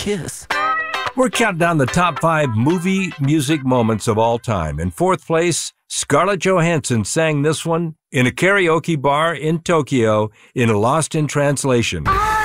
kiss. We're counting down the top 5 movie music moments of all time. In 4th place, Scarlett Johansson sang this one in a karaoke bar in Tokyo in Lost in Translation.